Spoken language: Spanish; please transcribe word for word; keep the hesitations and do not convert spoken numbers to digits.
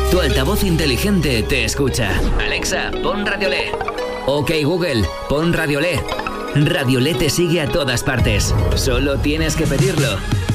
Tu altavoz inteligente te escucha. Alexa, pon Radiolé. Ok, Google, pon Radiolé. Radiolé te sigue a todas partes. Solo tienes que pedirlo.